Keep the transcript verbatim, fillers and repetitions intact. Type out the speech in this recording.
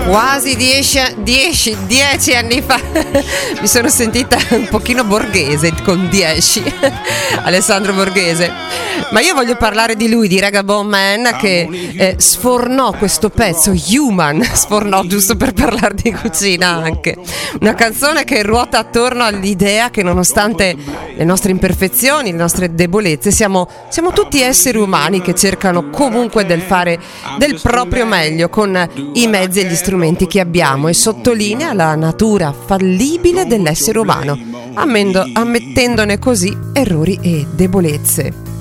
Quasi dieci, dieci, dieci anni fa mi sono sentita un pochino borghese con dieci, Alessandro Borghese, ma io voglio parlare di lui, di Ragabone Man, che eh, sfornò questo pezzo, Human, sfornò giusto per parlare di cucina anche, una canzone che ruota attorno all'idea che nonostante le nostre imperfezioni, le nostre debolezze, siamo, siamo tutti esseri umani che cercano comunque del fare del proprio meglio con i mezzi e gli strumenti che abbiamo, e sottolinea la natura fallibile dell'essere umano, ammendo, ammettendone così errori e debolezze.